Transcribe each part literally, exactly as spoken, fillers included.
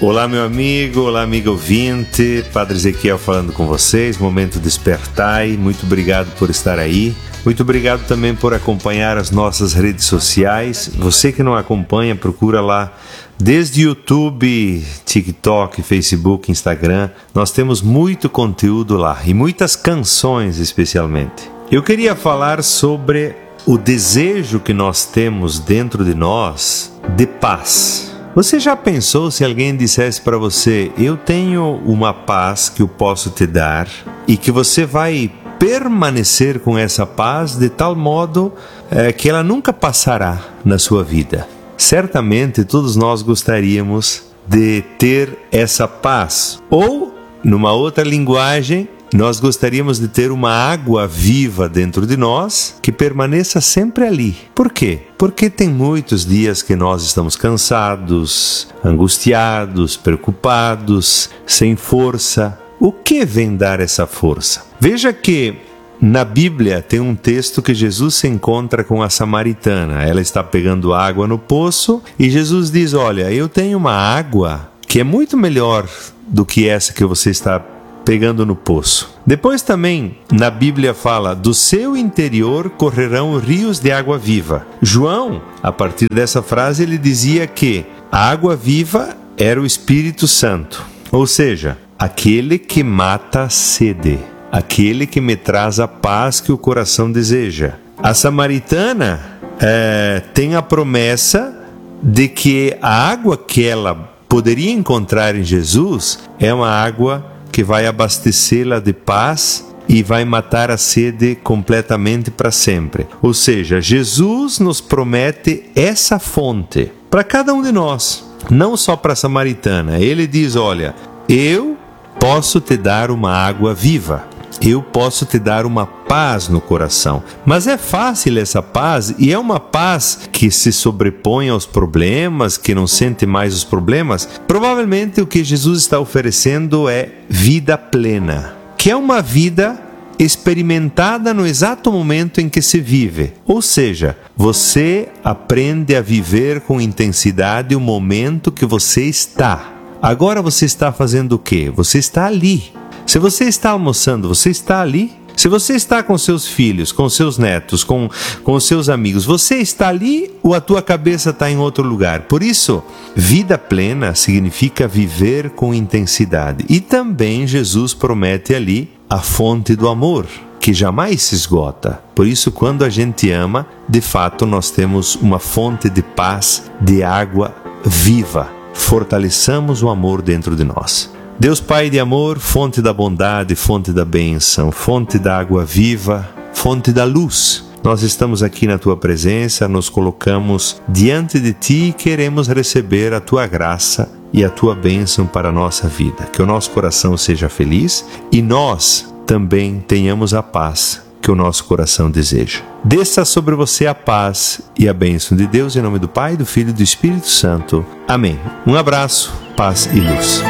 Olá, meu amigo, olá, amigo ouvinte, Padre Ezequiel falando com vocês, Momento Despertai, muito obrigado por estar aí, muito obrigado também por acompanhar as nossas redes sociais. Você que não acompanha, procura lá, desde YouTube, TikTok, Facebook, Instagram, nós temos muito conteúdo lá e muitas canções especialmente. Eu queria falar sobre o desejo que nós temos dentro de nós de paz. Você já pensou se alguém dissesse para você, eu tenho uma paz que eu posso te dar e que você vai permanecer com essa paz de tal modo é, que ela nunca passará na sua vida? Certamente todos nós gostaríamos de ter essa paz. Ou, numa outra linguagem, nós gostaríamos de ter uma água viva dentro de nós que permaneça sempre ali. Por quê? Porque tem muitos dias que nós estamos cansados, angustiados, preocupados, sem força. O que vem dar essa força? Veja que na Bíblia tem um texto que Jesus se encontra com a samaritana. Ela está pegando água no poço e Jesus diz, olha, eu tenho uma água que é muito melhor do que essa que você está pegando no poço. Depois também na Bíblia fala, do seu interior correrão rios de água viva. João, a partir dessa frase, ele dizia que a água viva era o Espírito Santo, ou seja, aquele que mata a sede, aquele que me traz a paz que o coração deseja. A samaritana é, tem a promessa de que a água que ela poderia encontrar em Jesus é uma água que vai abastecê-la de paz e vai matar a sede completamente para sempre. Ou seja, Jesus nos promete essa fonte para cada um de nós, não só para a samaritana. Ele diz, olha, eu posso te dar uma água viva, eu posso te dar uma paz no coração. Mas é fácil essa paz e é uma paz que se sobrepõe aos problemas, que não sente mais os problemas. Provavelmente o que Jesus está oferecendo é vida plena, que é uma vida experimentada no exato momento em que se vive. Ou seja, você aprende a viver com intensidade o momento que você está. Agora você está fazendo o quê? Você está ali. Se você está almoçando, você está ali. Se você está com seus filhos, com seus netos, com, com seus amigos, você está ali ou a tua cabeça está em outro lugar? Por isso, vida plena significa viver com intensidade. E também Jesus promete ali a fonte do amor, que jamais se esgota. Por isso, quando a gente ama, de fato nós temos uma fonte de paz, de água viva. Fortaleçamos o amor dentro de nós. Deus Pai de amor, fonte da bondade, fonte da bênção, fonte da água viva, fonte da luz. Nós estamos aqui na Tua presença, nos colocamos diante de Ti e queremos receber a Tua graça e a Tua bênção para a nossa vida. Que o nosso coração seja feliz e nós também tenhamos a paz que o nosso coração deseja. Desça sobre você a paz e a bênção de Deus, em nome do Pai, do Filho e do Espírito Santo. Amém. Um abraço, paz e luz.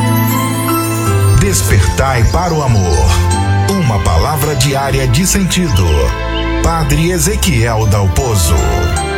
Despertai para o amor. Uma palavra diária de sentido. Padre Ezequiel Dalpozo.